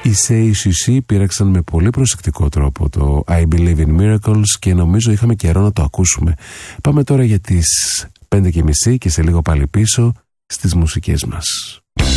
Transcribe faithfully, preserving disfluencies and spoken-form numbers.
Οι Say She She πήραξαν με πολύ προσεκτικό τρόπο το I Believe in Miracles και νομίζω είχαμε καιρό να το ακούσουμε. Πάμε τώρα για τις πέντε και μισή και σε λίγο πάλι πίσω στις μουσικές μας.